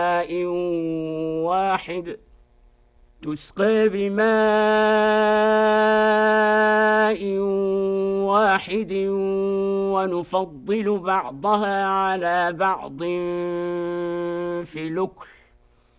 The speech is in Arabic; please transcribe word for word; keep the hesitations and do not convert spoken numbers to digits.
واحد تسقى بماء واحد ونفضل بعضها على بعض في الأكل